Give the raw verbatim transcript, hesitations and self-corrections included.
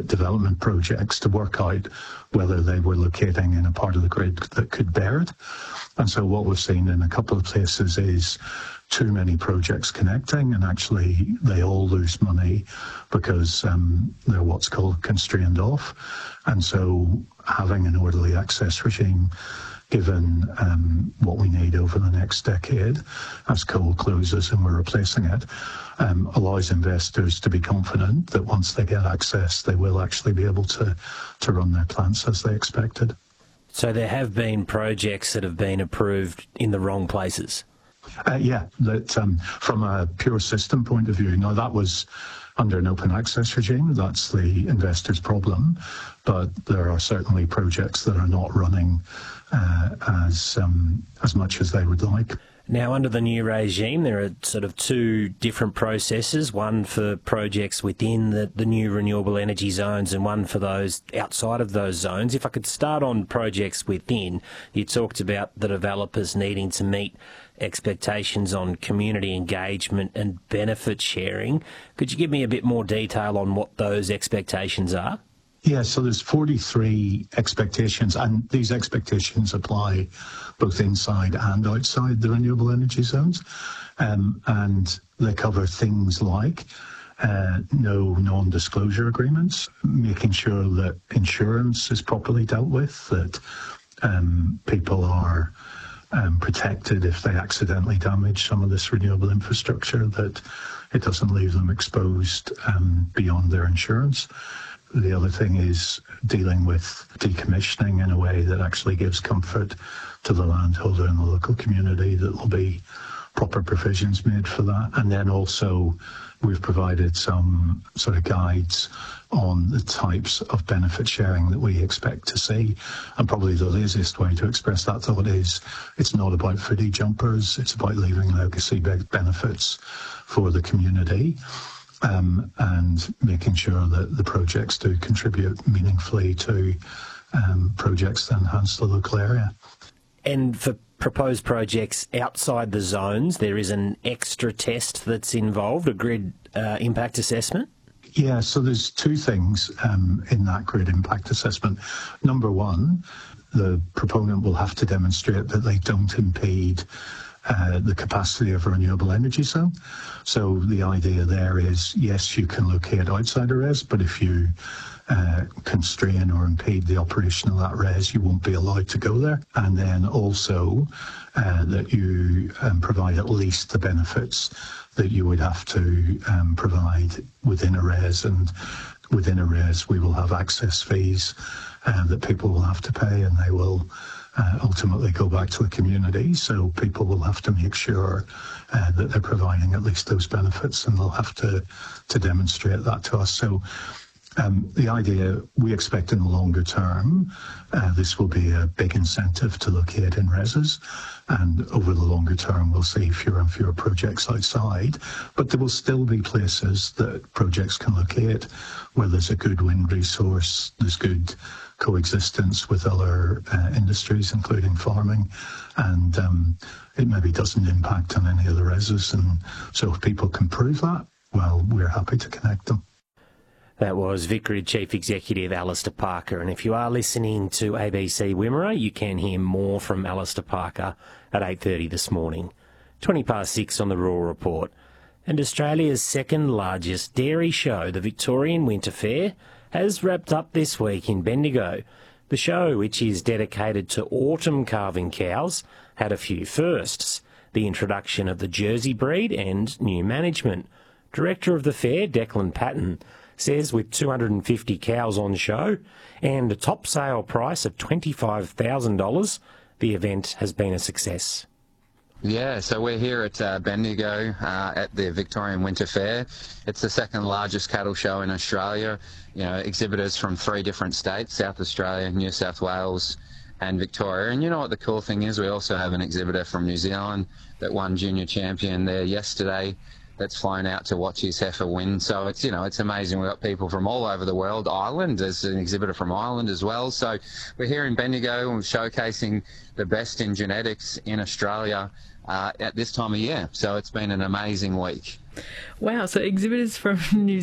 development projects to work out whether they were locating in a part of the grid that could bear it. And so what we've seen in a couple of places is too many projects connecting, and actually they all lose money because um, they're what's called constrained off. And so having an orderly access regime, given um, what we need over the next decade as coal closes and we're replacing it, um, allows investors to be confident that once they get access, they will actually be able to, to run their plants as they expected. So there have been projects that have been approved in the wrong places? Uh, yeah, that um, from a pure system point of view, now that was under an open access regime, that's the investor's problem, but there are certainly projects that are not running uh, as um, as much as they would like. Now, under the new regime, there are sort of two different processes, one for projects within the, the new renewable energy zones and one for those outside of those zones. If I could start on projects within, you talked about the developers needing to meet expectations on community engagement and benefit sharing. Could you give me a bit more detail on what those expectations are? Yeah, so there's forty-three expectations, and these expectations apply both inside and outside the renewable energy zones. Um, and they cover things like uh, no non-disclosure agreements, making sure that insurance is properly dealt with, that um, people are um, protected if they accidentally damage some of this renewable infrastructure, that it doesn't leave them exposed um, beyond their insurance. The other thing is dealing with decommissioning in a way that actually gives comfort to the landholder and the local community, that there'll be proper provisions made for that. And then also we've provided some sort of guides on the types of benefit sharing that we expect to see. And probably the laziest way to express that thought is it's not about footy jumpers, it's about leaving legacy benefits for the community. Um, and making sure that the projects do contribute meaningfully to um, projects that enhance the local area. And for proposed projects outside the zones, there is an extra test that's involved, a grid uh, impact assessment? Yeah, so there's two things um, in that grid impact assessment. Number one, the proponent will have to demonstrate that they don't impede Uh, the capacity of a renewable energy zone. So the idea there is, yes, you can locate outside a res, but if you uh, constrain or impede the operation of that res, you won't be allowed to go there. And then also uh, that you um, provide at least the benefits that you would have to um, provide within a res. And within a res, we will have access fees uh, that people will have to pay, and they will Uh, ultimately go back to the community, so people will have to make sure uh, that they're providing at least those benefits, and they'll have to to demonstrate that to us. So um, the idea, we expect in the longer term, uh, this will be a big incentive to locate in reses, and over the longer term we'll see fewer and fewer projects outside, but there will still be places that projects can locate where there's a good wind resource, there's good coexistence with other uh, industries, including farming, and um, it maybe doesn't impact on any of the reses. And so if people can prove that, well, we're happy to connect them. That was Vicgrid Chief Executive Alistair Parker, and if you are listening to A B C Wimmera, you can hear more from Alistair Parker at eight thirty this morning. twenty past six on the Rural Report. And Australia's second largest dairy show, the Victorian Winter Fair, has wrapped up this week in Bendigo. The show, which is dedicated to autumn calving cows, had a few firsts: the introduction of the Jersey breed and new management. Director of the fair, Declan Patton, says with two hundred fifty cows on show and a top sale price of twenty-five thousand dollars, the event has been a success. Yeah, so we're here at uh, Bendigo uh, at the Victorian Winter Fair. It's the second largest cattle show in Australia. You know, exhibitors from three different states, South Australia, New South Wales and Victoria. And you know what the cool thing is? We also have an exhibitor from New Zealand that won junior champion there yesterday, that's flown out to watch his heifer win. So it's, you know, it's amazing. We've got people from all over the world. Ireland, there's an exhibitor from Ireland as well. So we're here in Bendigo and we're showcasing the best in genetics in Australia uh, at this time of year. So it's been an amazing week. Wow, so exhibitors from New